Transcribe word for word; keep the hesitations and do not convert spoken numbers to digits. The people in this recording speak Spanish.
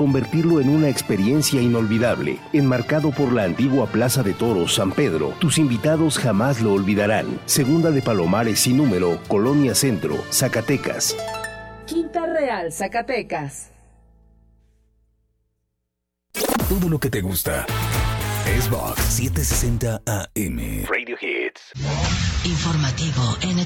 convertirlo en una experiencia inolvidable. Enmarcado por la antigua Plaza de Toros San Pedro, tus invitados jamás lo olvidarán. Segunda de Palomares sin número, Colonia Centro, Zacatecas. Quinta Real, Zacatecas. Todo lo que te gusta es Vox setecientos sesenta A M. Radio Hits. Informativo en